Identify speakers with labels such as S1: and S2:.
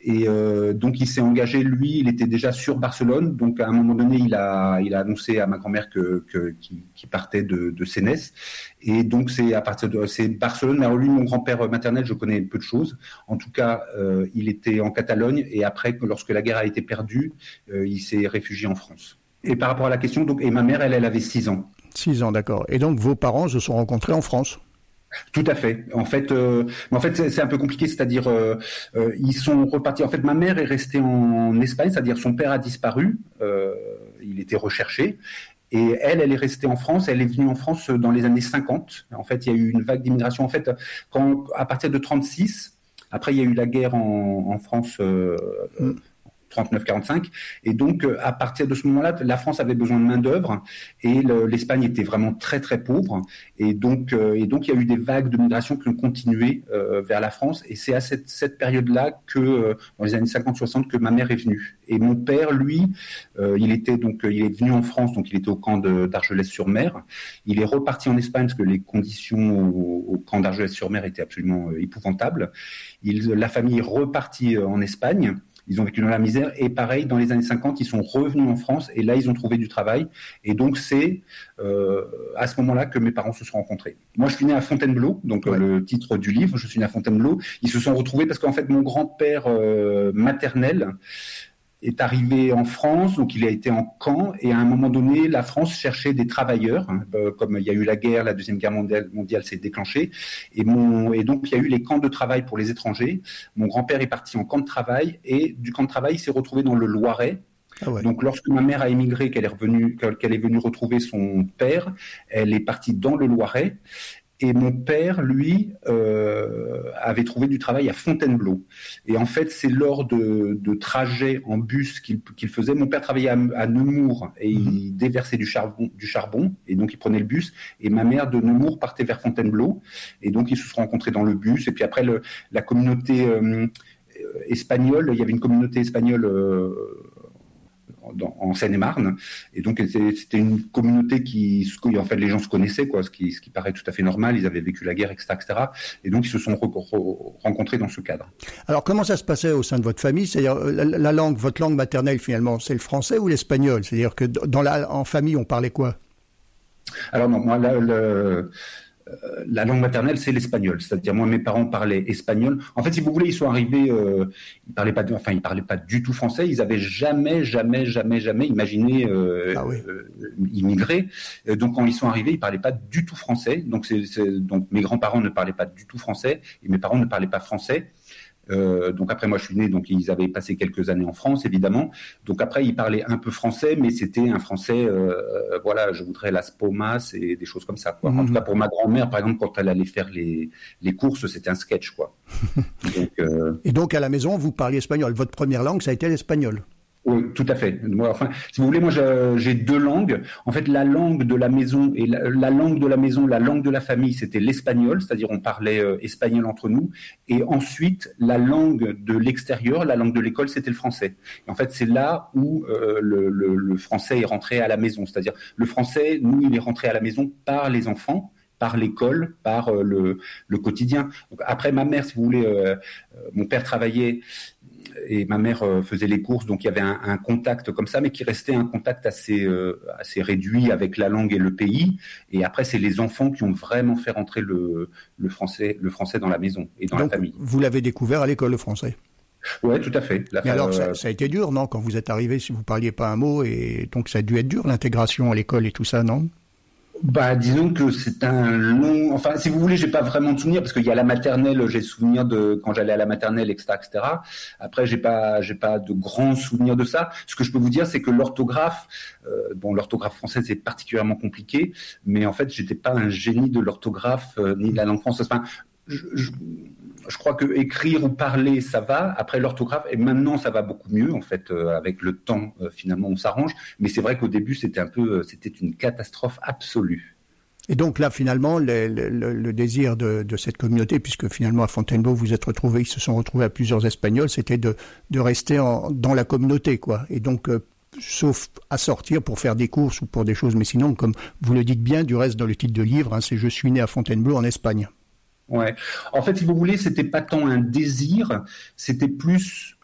S1: Et donc il s'est engagé, lui, il était déjà sur Barcelone. Donc à un moment donné, il a annoncé à ma grand-mère qu'il partait de Sénès. Et donc c'est Barcelone. Mais alors lui, mon grand-père maternel, je connais peu de choses. En tout cas, il était en Catalogne. Et après, lorsque la guerre a été perdue, il s'est réfugié en France. Et par rapport à la question, donc, et ma mère, elle avait 6 ans.
S2: 6 ans, d'accord. Et donc vos parents se sont rencontrés en France?
S1: Tout à fait. En fait, c'est un peu compliqué, c'est-à-dire ils sont repartis. En fait, ma mère est restée en Espagne, c'est-à-dire son père a disparu, il était recherché, et elle est restée en France. Elle est venue en France dans les années 50. En fait, il y a eu une vague d'immigration. En fait, à partir de 36, après il y a eu la guerre en France. 39-45. Et donc, à partir de ce moment-là, la France avait besoin de main-d'œuvre et l'Espagne était vraiment très, très pauvre. Et donc, il y a eu des vagues de migration qui ont continué vers la France. Et c'est à cette période-là dans les années 50-60, que ma mère est venue. Et mon père, lui, il est venu en France, donc il était au camp d'Argelès-sur-Mer. Il est reparti en Espagne parce que les conditions au camp d'Argelès-sur-Mer étaient absolument épouvantables. La famille est repartie en Espagne. Ils ont vécu dans la misère et pareil, dans les années 50, ils sont revenus en France et là, ils ont trouvé du travail. Et donc, c'est à ce moment-là que mes parents se sont rencontrés. Moi, je suis né à Fontainebleau, donc le titre du livre, je suis né à Fontainebleau. Ils se sont retrouvés parce qu'en fait, mon grand-père maternel est arrivé en France, donc il a été en camp, et à un moment donné, la France cherchait des travailleurs, comme il y a eu la guerre, la Deuxième Guerre mondiale s'est déclenchée, et donc il y a eu les camps de travail pour les étrangers. Mon grand-père est parti en camp de travail, et du camp de travail, il s'est retrouvé dans le Loiret. Ah ouais. Donc lorsque ma mère a émigré, qu'elle est venue retrouver son père, elle est partie dans le Loiret. Et mon père, lui, avait trouvé du travail à Fontainebleau. Et en fait, c'est lors de trajets en bus qu'il faisait. Mon père travaillait à Nemours et il déversait du charbon. Et donc, il prenait le bus. Et ma mère, de Nemours, partait vers Fontainebleau. Et donc, ils se sont rencontrés dans le bus. Et puis après, la communauté espagnole, il y avait une communauté espagnole en Seine-et-Marne, et donc c'était une communauté en fait les gens se connaissaient, quoi, ce qui paraît tout à fait normal. Ils avaient vécu la guerre, etc., et donc ils se sont rencontrés dans ce cadre.
S2: Alors comment ça se passait au sein de votre famille? C'est-à-dire votre langue maternelle finalement, c'est le français ou l'espagnol? C'est-à-dire que en famille on parlait quoi?
S1: Alors non, moi la langue maternelle, c'est l'espagnol. C'est-à-dire, moi, mes parents parlaient espagnol. En fait, si vous voulez, ils sont arrivés, ils parlaient pas du tout français. Ils avaient jamais imaginé immigrer. Donc, quand ils sont arrivés, ils parlaient pas du tout français. Donc, donc mes grands-parents ne parlaient pas du tout français et mes parents ne parlaient pas français. Donc après moi je suis né, donc ils avaient passé quelques années en France évidemment. Donc après ils parlaient un peu français, mais c'était un français, voilà, je voudrais las pomas et des choses comme ça, quoi. En tout cas pour ma grand-mère par exemple, quand elle allait faire les courses, c'était un sketch, quoi.
S2: Et donc à la maison vous parliez espagnol. Votre première langue ça a été l'espagnol?
S1: Oui, tout à fait. Moi, enfin, si vous voulez, moi, j'ai 2 langues. En fait, la langue de la maison et la langue de la maison, la langue de la famille, c'était l'espagnol, c'est-à-dire on parlait espagnol entre nous. Et ensuite, la langue de l'extérieur, la langue de l'école, c'était le français. Et en fait, c'est là où le français est rentré à la maison. C'est-à-dire, le français, nous, il est rentré à la maison par les enfants, par l'école, par le quotidien. Donc, après, ma mère, si vous voulez, mon père travaillait et ma mère faisait les courses, donc il y avait un contact comme ça, mais qui restait un contact assez réduit avec la langue et le pays. Et après, c'est les enfants qui ont vraiment fait rentrer le français dans la maison et dans la famille.
S2: Vous l'avez découvert à l'école, le français?
S1: Ouais, tout à fait.
S2: Mais alors, ça a été dur, non, quand vous êtes arrivé, si vous parliez pas un mot, et donc ça a dû être dur, l'intégration à l'école et tout ça, non?
S1: Bah, disons que c'est un long. Enfin, si vous voulez, j'ai pas vraiment de souvenirs parce qu'il y a la maternelle. J'ai souvenir de quand j'allais à la maternelle, etc., etc. Après, j'ai pas de grands souvenirs de ça. Ce que je peux vous dire, c'est que l'orthographe, l'orthographe française est particulièrement compliquée, mais en fait, j'étais pas un génie de l'orthographe ni de la langue française. Enfin, je crois que écrire ou parler, ça va. Après l'orthographe, et maintenant ça va beaucoup mieux en fait. Avec le temps, finalement, on s'arrange. Mais c'est vrai qu'au début, c'était une catastrophe absolue.
S2: Et donc là, finalement, le désir de cette communauté, puisque finalement à Fontainebleau, ils se sont retrouvés à plusieurs Espagnols, c'était de rester dans la communauté, quoi. Et donc, sauf à sortir pour faire des courses ou pour des choses, mais sinon, comme vous le dites bien, du reste dans le titre de livre, c'est « Je suis né à Fontainebleau en Espagne ».
S1: Ouais. En fait, si vous voulez, c'était pas tant un désir, c'était plus